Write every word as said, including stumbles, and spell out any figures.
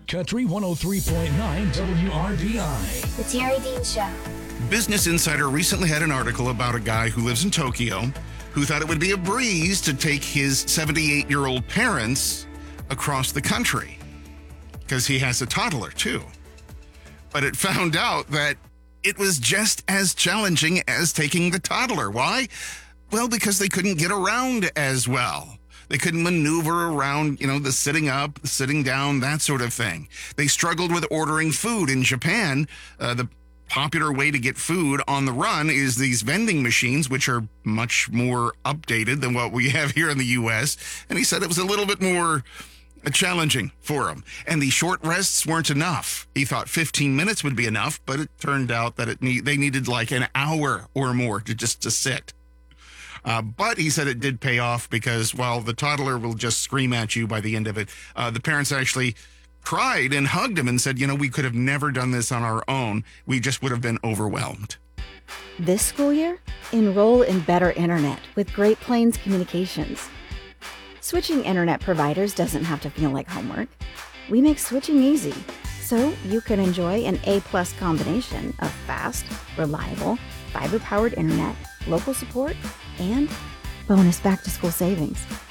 Country one oh three point nine W R B I. The Terry Dean Show. Business Insider recently had an article about a guy who lives in Tokyo who thought it would be a breeze to take his seventy-eight-year-old parents across the country because he has a toddler too. But it found out that it was just as challenging as taking the toddler. Why? Well, because they couldn't get around as well. They couldn't maneuver around, you know, the sitting up, sitting down, that sort of thing. They struggled with ordering food. In Japan, uh, the popular way to get food on the run is these vending machines, which are much more updated than what we have here in the U S. And he said it was a little bit more challenging for him. And the short rests weren't enough. He thought fifteen minutes would be enough, but it turned out that it need, they needed like an hour or more to just to sit. Uh, but he said it did pay off because while the toddler will just scream at you by the end of it, uh, the parents actually cried and hugged him and said, you know, we could have never done this on our own. We just would have been overwhelmed. This school year, enroll in Better Internet with Great Plains Communications. Switching internet providers doesn't have to feel like homework. We make switching easy, so you can enjoy an A-plus combination of fast, reliable, fiber-powered internet, local support, and bonus back-to-school savings.